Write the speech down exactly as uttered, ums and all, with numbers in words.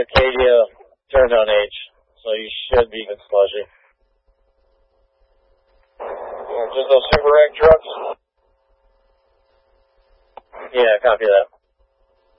Acadia turned on H, so you should be good slushy. Yeah, just those Super Ag trucks? Yeah, copy that.